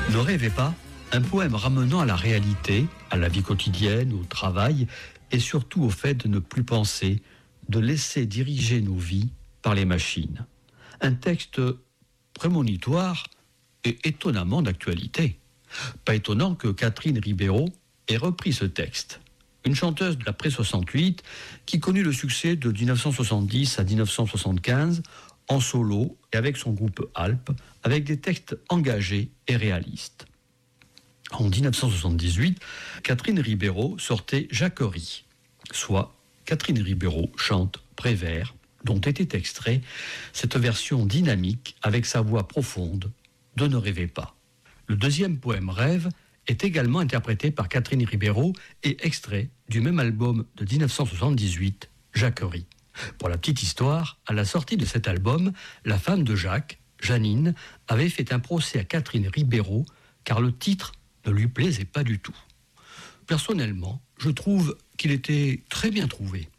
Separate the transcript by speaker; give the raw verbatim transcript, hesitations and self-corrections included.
Speaker 1: Ne rêvez pas, un poème ramenant à la réalité, à la vie quotidienne, au travail, et surtout au fait de ne plus penser, de laisser diriger nos vies par les machines. Un texte prémonitoire et étonnamment d'actualité. Pas étonnant que Catherine Ribeiro ait repris ce texte. Une chanteuse de l'après soixante-huit qui connut le succès de dix-neuf cent soixante-dix à dix-neuf cent soixante-quinze en solo et avec son groupe Alpes, avec des textes engagés et réalistes. En dix-neuf cent soixante-dix-huit, Catherine Ribeiro sortait Jacquerie, soit Catherine Ribeiro chante Prévert, dont était extrait cette version dynamique avec sa voix profonde de Ne rêvez pas. Le deuxième poème Rêve est également interprété par Catherine Ribeiro et extrait du même album de dix-neuf cent soixante-dix-huit, Jacquerie. Pour la petite histoire, à la sortie de cet album, la femme de Jacques, Janine, avait fait un procès à Catherine Ribeiro car le titre ne lui plaisait pas du tout. Personnellement, je trouve qu'il était très bien trouvé.